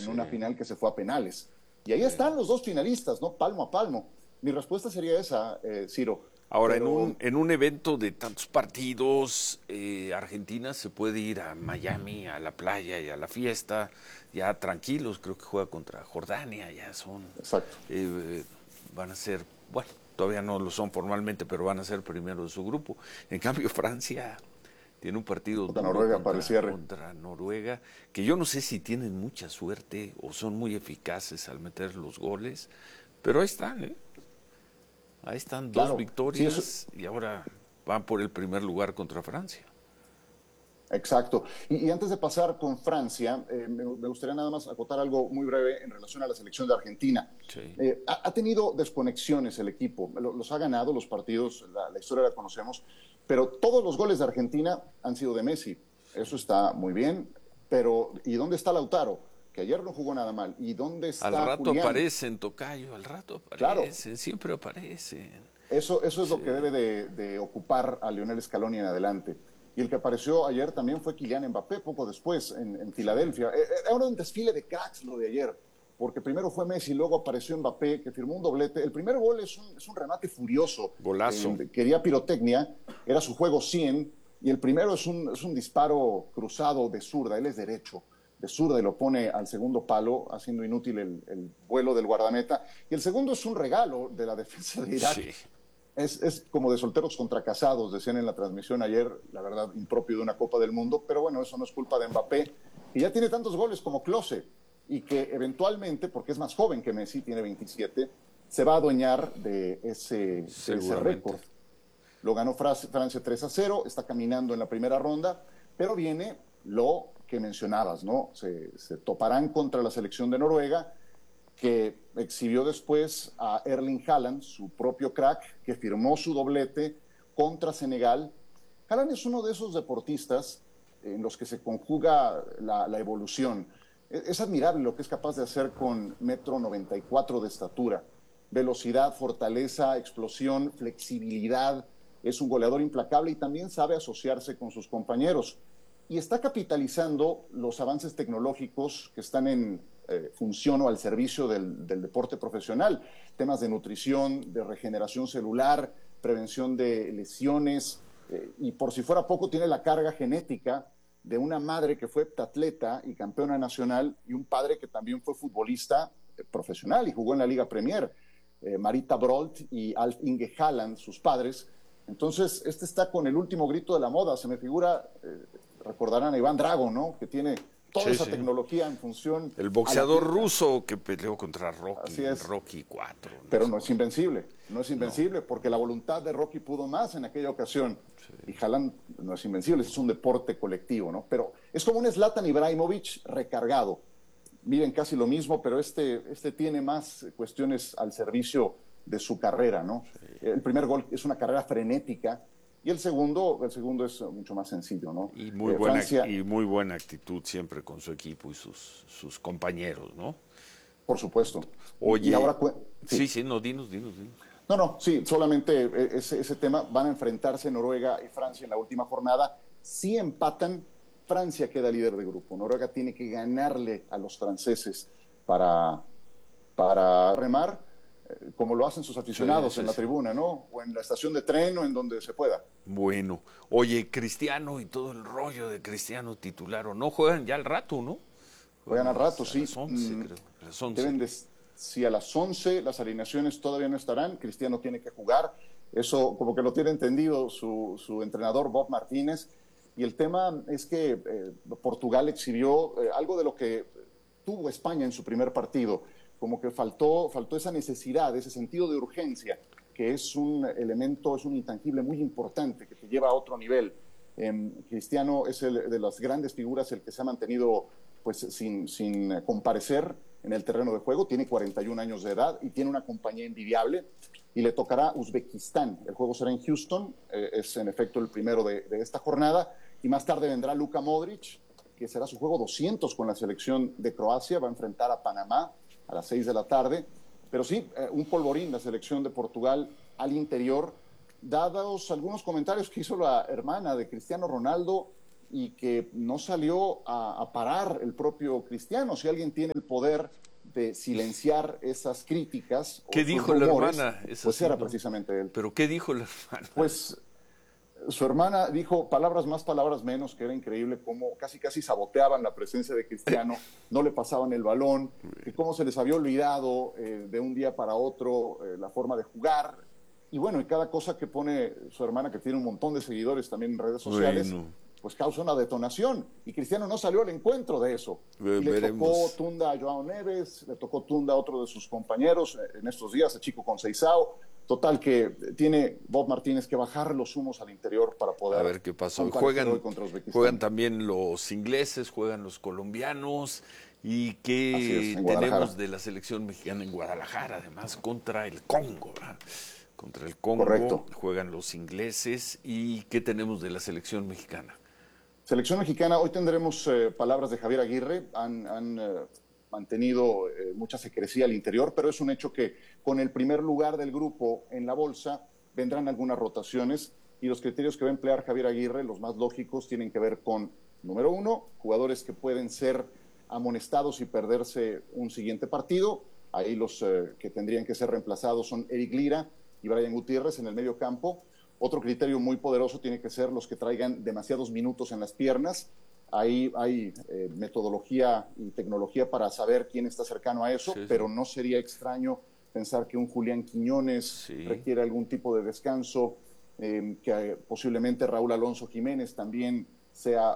en una final que se fue a penales. Y ahí están los dos finalistas, ¿no? Palmo a palmo. Mi respuesta sería esa, Ciro. Ahora, Pero en un evento de tantos partidos, Argentina se puede ir a Miami, a la playa y a la fiesta, ya tranquilos, creo que juega contra Jordania, ya son, exacto. van a ser, bueno, todavía no lo son formalmente, pero van a ser primero de su grupo. En cambio, Francia tiene un partido Contra duro Noruega para el cierre. contra Noruega, que yo no sé si tienen mucha suerte o son muy eficaces al meter los goles, pero ahí están, ¿eh? Ahí están dos Claro, victorias sí, y ahora van por el primer lugar contra Francia. exacto. Y antes de pasar con Francia, me gustaría nada más acotar algo muy breve en relación a la selección de Argentina. Sí. Ha tenido desconexiones el equipo, los ha ganado los partidos, la historia la conocemos, pero todos los goles de Argentina han sido de Messi. Eso está muy bien, pero ¿y dónde está Lautaro? Que ayer no jugó nada mal. ¿Y dónde Al está rato Julián? aparecen, tocayo, al rato Claro, aparecen, siempre aparecen. eso es Sí. lo que debe de ocupar a Lionel Scaloni en adelante. Y el que apareció ayer también fue Kylian Mbappé, poco después, en Filadelfia. Era un desfile de cracks lo de ayer, porque primero fue Messi, luego apareció Mbappé, que firmó un doblete. El primer gol es un remate furioso. Golazo. Quería pirotecnia, era su juego 100, y el primero es un disparo cruzado de zurda, él es derecho, de zurda, y lo pone al segundo palo, haciendo inútil el vuelo del guardameta. Y el segundo es un regalo de la defensa de Irak. Sí. Es como de solteros contra casados, decían en la transmisión ayer, la verdad, impropio de una Copa del Mundo, pero bueno, eso no es culpa de Mbappé, que ya tiene tantos goles como Klose, y que eventualmente, porque es más joven que Messi, tiene 27, se va a adueñar de ese récord. Lo ganó Francia 3-0, está caminando en la primera ronda, pero viene lo que mencionabas, ¿no? Se toparán contra la selección de Noruega, que exhibió después a Erling Haaland, su propio crack, que firmó su doblete contra Senegal. Haaland es uno de esos deportistas en los que se conjuga la evolución. Es admirable lo que es capaz de hacer con 1,94 m de estatura. Velocidad, fortaleza, explosión, flexibilidad. Es un goleador implacable y también sabe asociarse con sus compañeros. Y está capitalizando los avances tecnológicos que están en función o al servicio del deporte profesional. Temas de nutrición, de regeneración celular, prevención de lesiones, y por si fuera poco tiene la carga genética de una madre que fue heptatleta y campeona nacional y un padre que también fue futbolista profesional y jugó en la Liga Premier. Marita Brolt y Alf Inge Haaland, sus padres. Entonces, este está con el último grito de la moda. Se me figura, recordarán a Iván Drago, ¿no? Que tiene toda esa tecnología en función. El boxeador ruso que peleó contra Rocky, Así es. Rocky 4. Pero no es invencible, no es invencible, no. Porque la voluntad de Rocky pudo más en aquella ocasión. Sí. Y Haaland no es invencible, es un deporte colectivo, ¿no? Pero es como un Zlatan Ibrahimovic recargado. Miren casi lo mismo, pero este tiene más cuestiones al servicio de su carrera, ¿no? Sí. El primer gol es una carrera frenética y el segundo es mucho más sencillo, ¿no? Y muy buena actitud siempre con su equipo y sus compañeros, ¿no? Por supuesto. Oye, y ahora, sí, no, dinos. No, sí, solamente ese tema. Van a enfrentarse Noruega y Francia en la última jornada. Si empatan, Francia queda líder de grupo. Noruega tiene que ganarle a los franceses para remar, como lo hacen sus aficionados en la tribuna, ¿no? O en la estación de tren o en donde se pueda. Bueno, oye, Cristiano y todo el rollo de Cristiano titular o no, juegan ya al rato, ¿no? Juegan al rato, sí. A las 11, creo. A las 11. Deben si a las 11 las alineaciones todavía no estarán, Cristiano tiene que jugar. Eso como que lo tiene entendido su entrenador Bob Martínez. Y el tema es que Portugal exhibió algo de lo que tuvo España en su primer partido. Como que faltó esa necesidad, ese sentido de urgencia, que es un elemento, es un intangible muy importante que te lleva a otro nivel. Cristiano es de las grandes figuras, el que se ha mantenido pues sin comparecer en el terreno de juego. Tiene 41 años de edad y tiene una compañía envidiable, y le tocará Uzbekistán. El juego será en Houston, es en efecto el primero de esta jornada, y más tarde vendrá Luka Modric, que será su juego 200 con la selección de Croacia. Va a enfrentar a Panamá a las 6 de la tarde. Pero sí, un polvorín la selección de Portugal al interior, dados algunos comentarios que hizo la hermana de Cristiano Ronaldo, y que no salió a parar el propio Cristiano. Si alguien tiene el poder de silenciar esas críticas ¿Qué o esos dijo rumores, la hermana? pues era precisamente él. ¿Pero qué dijo la hermana? Pues su hermana dijo palabras más, palabras menos, que era increíble cómo casi saboteaban la presencia de Cristiano, no le pasaban el balón, que cómo se les había olvidado de un día para otro la forma de jugar. Y bueno, y cada cosa que pone su hermana, que tiene un montón de seguidores también en redes sociales, pues causa una detonación. Y Cristiano no salió al encuentro de eso. Y le tocó tunda a Joao Neves, le tocó tunda a otro de sus compañeros en estos días, a Chico Conceizao. Total, que tiene Bob Martínez que bajar los humos al interior para poder... A ver qué pasó. Juegan también los ingleses, juegan los colombianos. ¿Y qué tenemos de la selección mexicana en Guadalajara? Además, contra el Congo, ¿verdad? Contra el Congo. Correcto. Juegan los ingleses. ¿Y qué tenemos de la selección mexicana? Selección mexicana, hoy tendremos palabras de Javier Aguirre. Han mantenido mucha secrecía al interior, pero es un hecho que con el primer lugar del grupo en la bolsa vendrán algunas rotaciones y los criterios que va a emplear Javier Aguirre, los más lógicos, tienen que ver con, número uno, jugadores que pueden ser amonestados y perderse un siguiente partido. Ahí los que tendrían que ser reemplazados son Eric Lira y Brian Gutiérrez en el medio campo. Otro criterio muy poderoso tiene que ser los que traigan demasiados minutos en las piernas. Ahí hay metodología y tecnología para saber quién está cercano a eso, pero no sería extraño pensar que un Julián Quiñones requiere algún tipo de descanso, que posiblemente Raúl Alonso Jiménez también sea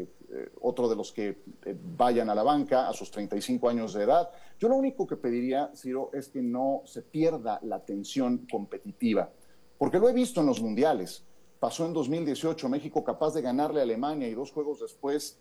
otro de los que vayan a la banca a sus 35 años de edad. Yo lo único que pediría, Ciro, es que no se pierda la tensión competitiva, porque lo he visto en los mundiales. Pasó en 2018, México capaz de ganarle a Alemania y 2 juegos después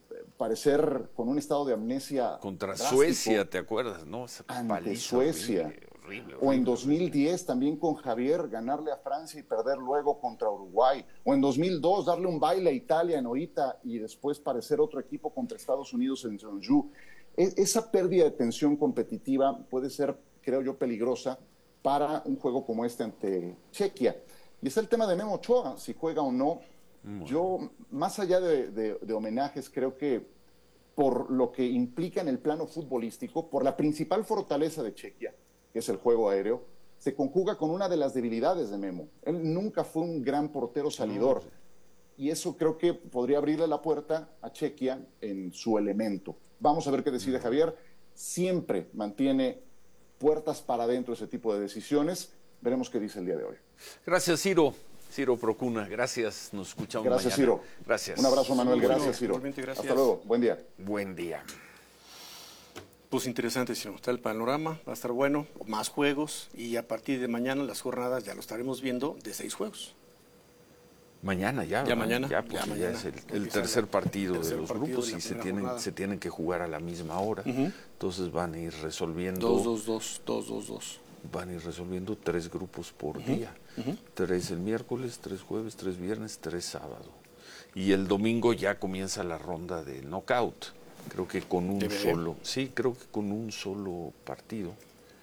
parecer con un estado de amnesia contra Suecia, ¿te acuerdas? ¿No? Ante Suecia. Horrible. O en 2010 también con Javier ganarle a Francia y perder luego contra Uruguay. O en 2002 darle un baile a Italia en Orita y después parecer otro equipo contra Estados Unidos en Jeonju. Esa pérdida de tensión competitiva puede ser, creo yo, peligrosa para un juego como este ante Chequia. Y es el tema de Memo Ochoa, si juega o no. Bueno. Yo, más allá de homenajes, creo que por lo que implica en el plano futbolístico, por la principal fortaleza de Chequia, que es el juego aéreo, se conjuga con una de las debilidades de Memo. Él nunca fue un gran portero salidor. Y eso creo que podría abrirle la puerta a Chequia en su elemento. Vamos a ver qué decide Javier. Siempre mantiene puertas para adentro ese tipo de decisiones. Veremos qué dice el día de hoy. Gracias, Ciro. Ciro Procuna, gracias. Nos escuchamos mañana. Gracias, Ciro. Gracias. Un abrazo, Manuel. Gracias, Ciro. Gracias. Hasta luego. Buen día. Buen día. Pues interesante, Ciro. Está el panorama, va a estar bueno, más juegos y a partir de mañana las jornadas ya lo estaremos viendo de 6 juegos. Mañana ya. Ya mañana. Ya, pues, ya es el tercer partido de los grupos y se tienen que jugar a la misma hora. Entonces van a ir resolviendo. 2-2-2. Van a ir resolviendo 3 grupos por día. 3 el miércoles, 3 jueves, 3 viernes, 3 sábado. Y el domingo ya comienza la ronda de knockout. Creo que con un solo partido.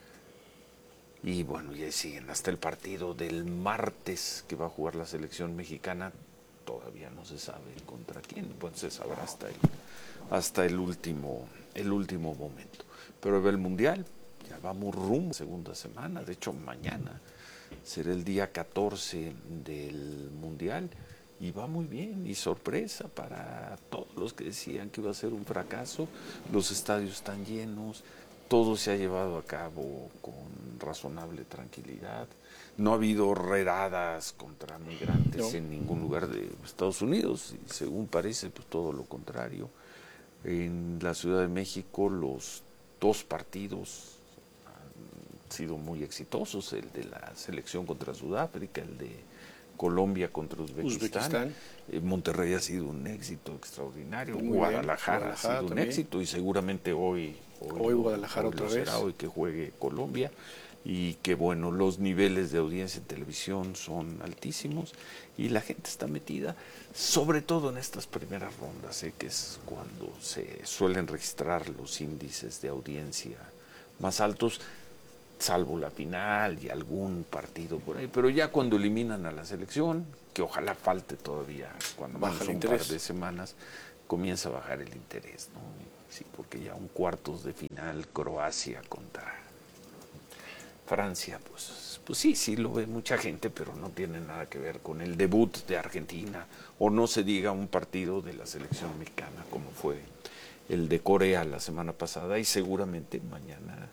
Y bueno, ya siguen hasta el partido del martes que va a jugar la selección mexicana. Todavía no se sabe contra quién. Bueno, se sabrá hasta el último momento. Pero ve el Mundial. Ya vamos rumbo a la segunda semana. De hecho, mañana será el día 14 del Mundial. Y va muy bien. Y sorpresa para todos los que decían que iba a ser un fracaso. Los estadios están llenos. Todo se ha llevado a cabo con razonable tranquilidad. No ha habido redadas contra migrantes en ningún lugar de Estados Unidos. Y según parece, pues todo lo contrario. En la Ciudad de México los 2 partidos han sido muy exitosos. El de la selección contra Sudáfrica, el de Colombia contra Uzbekistán. Monterrey ha sido un éxito extraordinario. Guadalajara ha sido un éxito y seguramente hoy Guadalajara otra vez. Será hoy que juegue Colombia. Y que bueno, los niveles de audiencia en televisión son altísimos y la gente está metida, sobre todo en estas primeras rondas, que es cuando se suelen registrar los índices de audiencia más altos. salvo la final y algún partido por ahí, pero ya cuando eliminan a la selección, que ojalá falte todavía, cuando baja un par de semanas, comienza a bajar el interés, ¿no? Sí, porque ya un cuartos de final, Croacia contra Francia, pues sí lo ve mucha gente, pero no tiene nada que ver con el debut de Argentina, o no se diga un partido de la selección mexicana como fue el de Corea la semana pasada, y seguramente mañana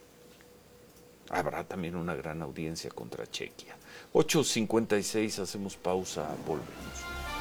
habrá también una gran audiencia contra Chequia. 8:56, hacemos pausa, volvemos.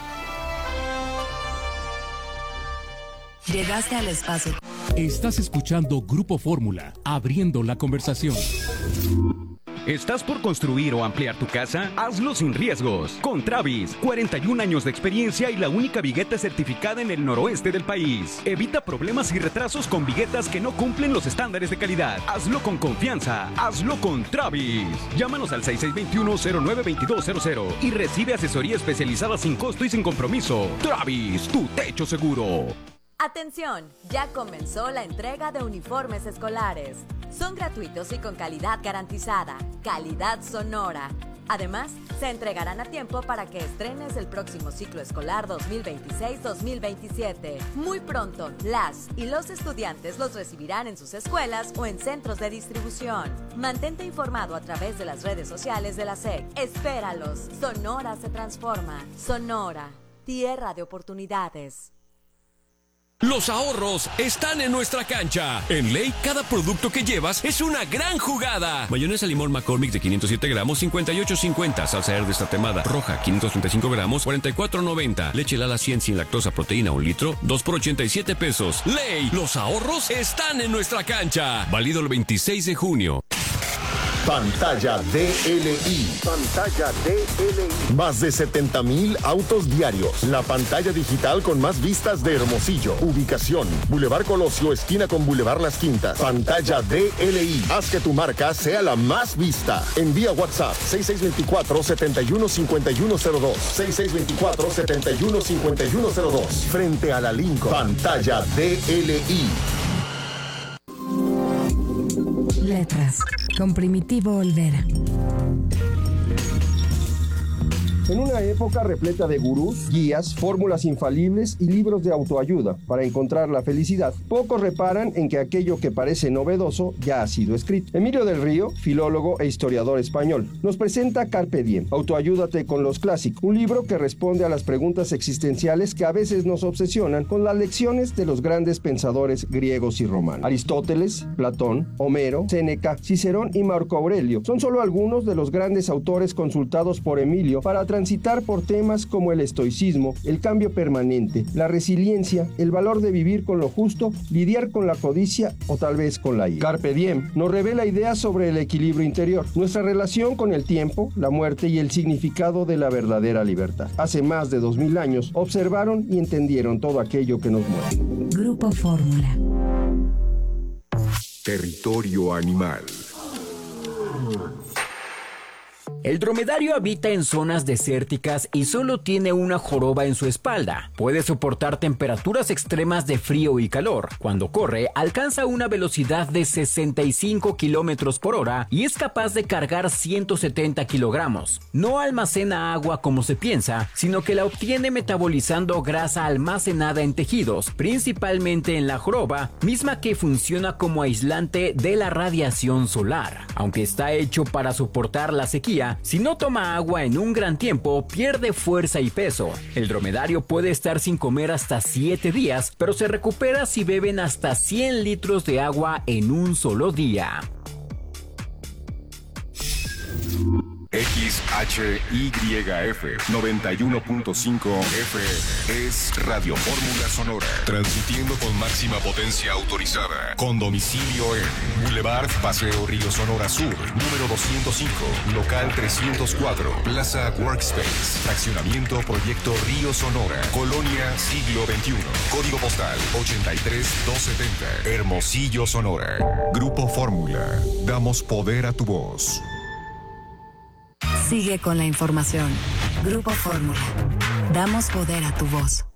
Llegaste al espacio. Estás escuchando Grupo Fórmula, abriendo la conversación. ¿Estás por construir o ampliar tu casa? Hazlo sin riesgos. Con Travis, 41 años de experiencia y la única vigueta certificada en el noroeste del país. Evita problemas y retrasos con viguetas que no cumplen los estándares de calidad. Hazlo con confianza. Hazlo con Travis. Llámanos al 6621-092200 y recibe asesoría especializada sin costo y sin compromiso. Travis, tu techo seguro. Atención, ya comenzó la entrega de uniformes escolares. Son gratuitos y con calidad garantizada, calidad Sonora. Además, se entregarán a tiempo para que estrenes el próximo ciclo escolar 2026-2027. Muy pronto, las y los estudiantes los recibirán en sus escuelas o en centros de distribución. Mantente informado a través de las redes sociales de la SEC. Espéralos. Sonora se transforma. Sonora, tierra de oportunidades. Los ahorros están en nuestra cancha. En Ley, cada producto que llevas es una gran jugada. Mayonesa limón McCormick de 507 gramos, 58.50. Salsa Herdes tatemada roja, 535 gramos, 44.90. Leche Lala 100 sin lactosa proteína, 1 litro, 2 por 87 pesos. Ley, los ahorros están en nuestra cancha. Válido el 26 de junio. Pantalla DLI. Pantalla DLI. Más de 70,000 autos diarios. La pantalla digital con más vistas de Hermosillo. Ubicación: Boulevard Colosio, esquina con Boulevard Las Quintas. Pantalla DLI. Haz que tu marca sea la más vista. Envía WhatsApp 6624-715102. 6624-715102. Frente a la Lincoln. Pantalla DLI. Letras, con Primitivo Olvera. En una época repleta de gurús, guías, fórmulas infalibles y libros de autoayuda para encontrar la felicidad, pocos reparan en que aquello que parece novedoso ya ha sido escrito. Emilio del Río, filólogo e historiador español, nos presenta Carpe Diem, Autoayúdate con los clásicos, un libro que responde a las preguntas existenciales que a veces nos obsesionan con las lecciones de los grandes pensadores griegos y romanos. Aristóteles, Platón, Homero, Séneca, Cicerón y Marco Aurelio son solo algunos de los grandes autores consultados por Emilio para transitar por temas como el estoicismo, el cambio permanente, la resiliencia, el valor de vivir con lo justo, lidiar con la codicia o tal vez con la ira. Carpe Diem nos revela ideas sobre el equilibrio interior, nuestra relación con el tiempo, la muerte y el significado de la verdadera libertad. Hace más de 2000 años observaron y entendieron todo aquello que nos mueve. Grupo Fórmula. Territorio animal. El dromedario habita en zonas desérticas y solo tiene una joroba en su espalda. Puede soportar temperaturas extremas de frío y calor. Cuando corre, alcanza una velocidad de 65 kilómetros por hora y es capaz de cargar 170 kilogramos. No almacena agua como se piensa, sino que la obtiene metabolizando grasa almacenada en tejidos, principalmente en la joroba, misma que funciona como aislante de la radiación solar. Aunque está hecho para soportar la sequía, si no toma agua en un gran tiempo, pierde fuerza y peso. El dromedario puede estar sin comer hasta 7 días, pero se recupera si beben hasta 100 litros de agua en un solo día. XHYF 91.5 FM es Radio Fórmula Sonora, transmitiendo con máxima potencia autorizada, con domicilio en Boulevard Paseo Río Sonora Sur, número 205, local 304, Plaza Workspace, fraccionamiento Proyecto Río Sonora, Colonia Siglo XXI, código postal 83270, Hermosillo, Sonora. Grupo Fórmula, damos poder a tu voz. Sigue con la información. Grupo Fórmula. Damos poder a tu voz.